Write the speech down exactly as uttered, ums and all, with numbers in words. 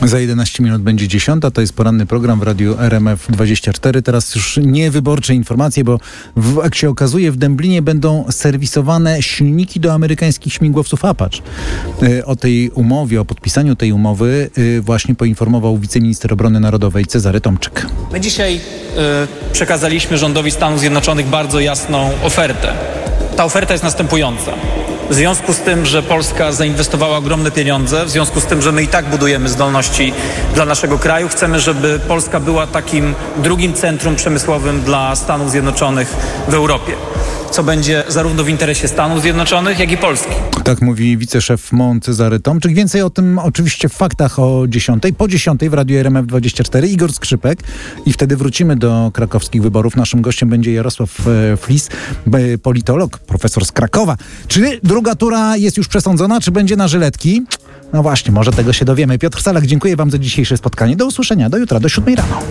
Za jedenaście minut będzie dziesiąta, to jest poranny program w Radiu R M F dwadzieścia cztery. Teraz już nie wyborcze informacje, bo w, jak się okazuje, w Dęblinie będą serwisowane silniki do amerykańskich śmigłowców Apache. Y, o tej umowie, o podpisaniu tej umowy y, właśnie poinformował wiceminister obrony narodowej Cezary Tomczyk. My dzisiaj y, przekazaliśmy rządowi Stanów Zjednoczonych bardzo jasną ofertę. Ta oferta jest następująca. W związku z tym, że Polska zainwestowała ogromne pieniądze, w związku z tym, że my i tak budujemy zdolności dla naszego kraju, chcemy, żeby Polska była takim drugim centrum przemysłowym dla Stanów Zjednoczonych w Europie, co będzie zarówno w interesie Stanów Zjednoczonych, jak i Polski. Tak mówi wiceszef M O N Cezary Tomczyk. Więcej o tym oczywiście w faktach o dziesiątej. Po dziesiątej w Radiu R M F dwadzieścia cztery Igor Skrzypek i wtedy wrócimy do krakowskich wyborów. Naszym gościem będzie Jarosław Flis, politolog, profesor z Krakowa. Czy druga tura jest już przesądzona, czy będzie na żyletki? No właśnie, może tego się dowiemy. Piotr Salak, dziękuję wam za dzisiejsze spotkanie. Do usłyszenia, do jutra, do siódmej rano.